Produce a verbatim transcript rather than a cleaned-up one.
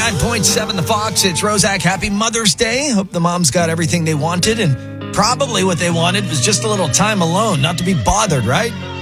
ninety-nine point seven The Fox. It's Rozak. Happy Mother's Day. Hope the moms got everything they wanted, and probably what they wanted was just a little time alone, not to be bothered, right?